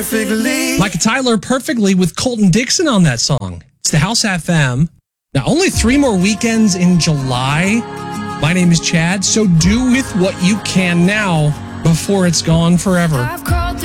perfectly. Micah Tyler perfectly with Colton Dixon on that song. It's the House FM. Now, only 3 more weekends in July. My name is Chad, so do with what you can now before it's gone forever.